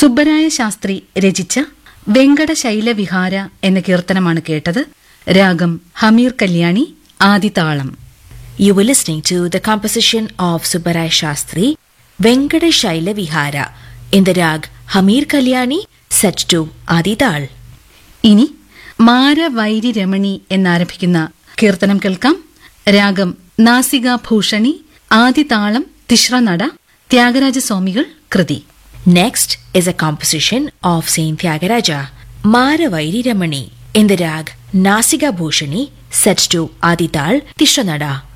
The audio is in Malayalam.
സുബ്ബരായ ശാസ്ത്രി രചിച്ച വെങ്കടശൈലവിഹാര എന്ന കീർത്തനമാണ് കേട്ടത്. രാഗം Hameer Kalyani, ആദിതാളം. You were listening to the composition of Subbarai Shastri, Venkada Shaila Vihara, in the rag Hamir Kalyani, set to Adital. ഇനി മാരവൈരി രമണി എന്നാരംഭിക്കുന്ന കീർത്തനം കേൾക്കാം. രാഗം നാസിക ഭൂഷണി, ആദിതാളം, തിശ്രനട, ത്യാഗരാജസ്വാമികൾ കൃതി. Next is a composition of Saint Tyagaraja, Maravairi Ramani, in the rag Nasiga Bhushani, set to Adital, Tishranada.